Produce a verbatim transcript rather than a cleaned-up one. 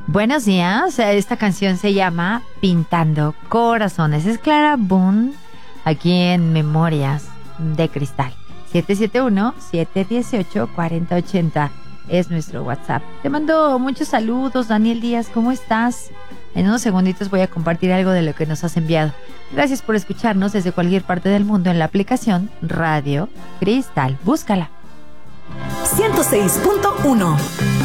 Buenos días, esta canción se llama Pintando Corazones. Es Clara Boone, aquí en Memorias de Cristal. siete siete uno, siete uno ocho, cuatro cero ocho cero es nuestro WhatsApp. Te mando muchos saludos, Daniel Díaz, ¿cómo estás? En unos segunditos voy a compartir algo de lo que nos has enviado. Gracias por escucharnos desde cualquier parte del mundo en la aplicación Radio Cristal. Búscala. ciento seis punto uno